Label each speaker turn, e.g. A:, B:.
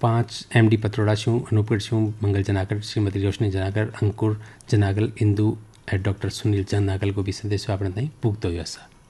A: 5 MD पत्रोड़ा छूं, अनूपगढ़ छूं, मंगल जनागर, श्रीमती रोशनी जनागर, अंकुर जनागल, Indu eight doctor Sunil जनागल को भी संदेश आपणे ताईं पुगतो वियो।